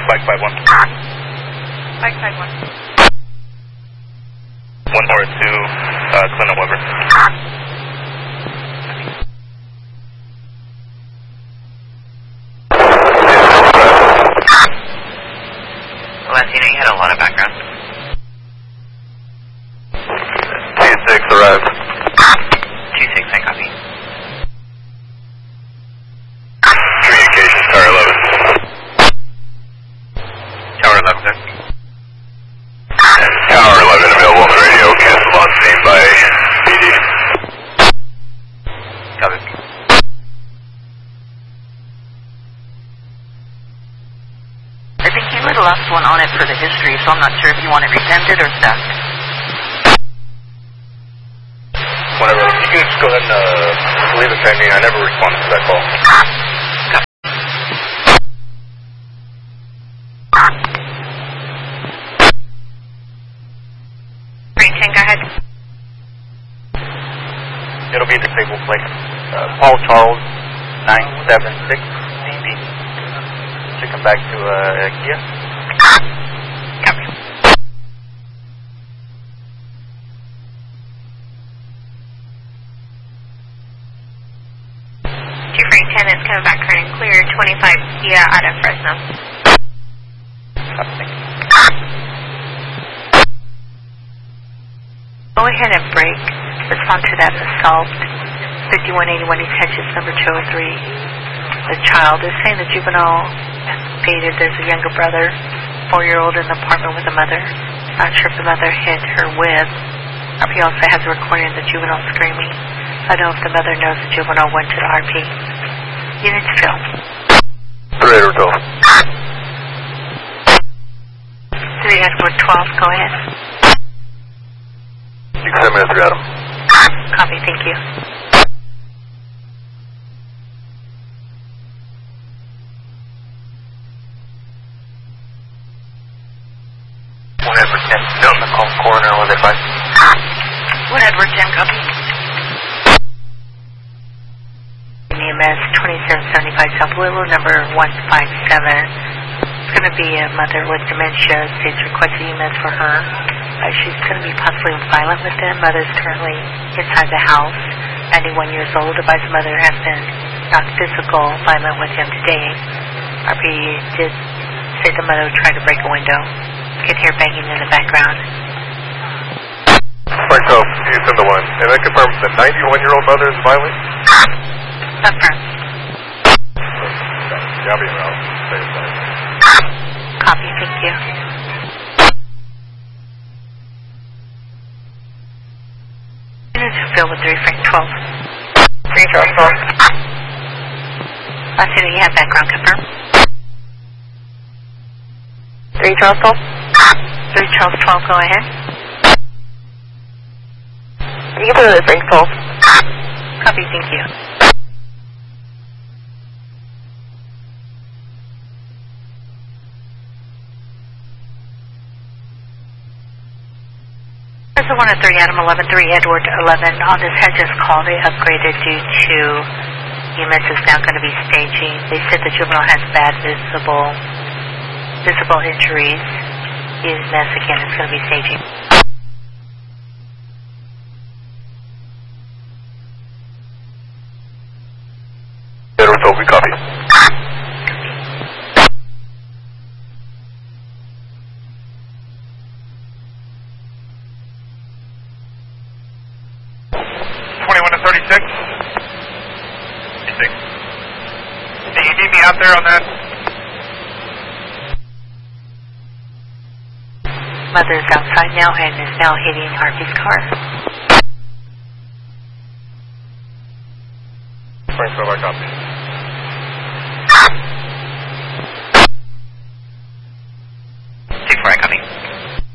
Bike 5-1. Bike 5-1. 142, Clinton Weber. Latino, you had a lot of background. T6 arrived. 2-6, I copy. Communications, Tower 11. Tower 11, sir. Tower 11 available on the radio, cancel on scene by PD. Copy. I think you were the last one on it for the history, so I'm not sure if you want it resended or stuffed. Whatever. You can just go ahead and leave it pending. I never responded to that call. Green 10, go ahead. It'll be disabled plate. Paul Charles, 976 CB. Should come back to Kia. Copy. Frank 10 is coming back current and clear, 25 Kia out of Fresno. Go ahead and break. Respond to that assault. 5181 East Hedges, number 203. The child is saying the juvenile stated there's a younger brother, 4-year-old in the apartment with the mother. Not sure if the mother hit her with. RP also has a recording of the juvenile screaming. I don't know if the mother knows the juvenile went to the RP. Units fill. 3 12. City Edward 12, go ahead. You can send me a 3 Adam. Copy, thank you. Whatever, 10. Still in the call corner, 185. 1 Edward 10, copy. EMS 2775 South Willow, number 157. It's going to be a mother with dementia. States requested EMS for her. She's going to be possibly violent with them. Mother's currently inside the house. 91 years old. Advised mother has been not physical violent with him today. RP did say the mother tried to break a window. You can hear banging in the background. Frank 12, you send the 1. And that confirms the 91-year-old mother is violent? Affirm. Yeah, I'll be around. Copy, thank you. Units filled with 3 Frank 12. 3 Frank 12. I see that you have background, confirm. 3 Charles 12. 3 Charles 12, go ahead. You can put it at Frank 12. Copy, thank you. There's a 1 at 3 Adam 11, 3 Edward 11. On this Hedges call, they upgraded due to EMS is now going to be staging. They said the juvenile has bad visible injuries. EMS again is going to be staging. Edward 12, we copy. 36. 36. Can you need me out there on that? Mother is outside now and is now hitting Harvey's car. Frank 12, I copy.